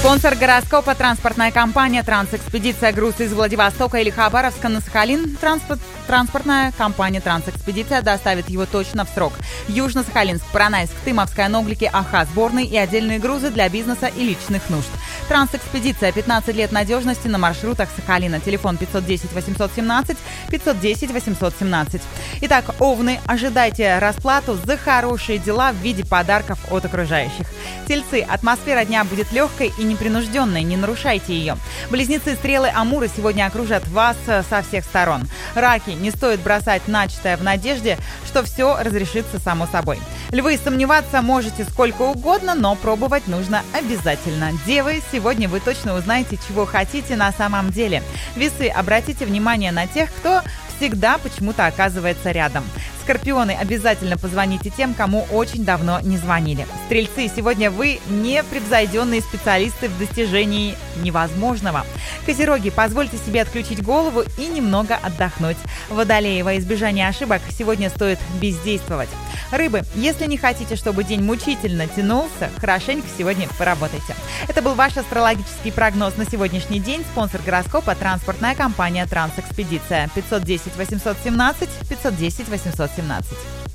Спонсор гороскопа — транспортная компания «Трансэкспедиция». Груз из Владивостока или Хабаровска на Сахалин. Транспортная компания «Трансэкспедиция» доставит его точно в срок. Южно-Сахалинск, Поронайск, Тымовская, Новлики, Аха, сборные и отдельные грузы для бизнеса и личных нужд. «Трансэкспедиция» — 15 лет надежности на маршрутах Сахалина. Телефон 510 817 510 817. Итак, овны, ожидайте расплату за хорошие дела в виде подарков от окружающих. Тельцы, атмосфера дня будет легкой и непринужденной, не нарушайте ее. Близнецы, стрелы Амура сегодня окружат вас со всех сторон. Раки, не стоит бросать начатое в надежде, что все разрешится само собой. Львы, сомневаться можете сколько угодно, но пробовать нужно обязательно. Девы, сегодня вы точно узнаете, чего хотите на самом деле. Весы, обратите внимание на тех, кто всегда почему-то оказывается рядом. Скорпионы, обязательно позвоните тем, кому очень давно не звонили. Стрельцы, сегодня вы непревзойденные специалисты в достижении невозможного. Козероги, позвольте себе отключить голову и немного отдохнуть. Водолеи, во избежание ошибок сегодня стоит бездействовать. Рыбы, если не хотите, чтобы день мучительно тянулся, хорошенько сегодня поработайте. Это был ваш астрологический прогноз на сегодняшний день. Спонсор гороскопа — транспортная компания «Трансэкспедиция». 510 817 510 817.